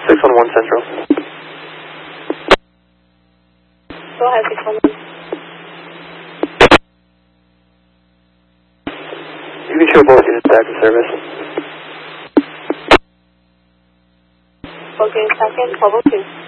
611 Central. Go ahead, 611. You can show both units back in service. Okay, second, 1202.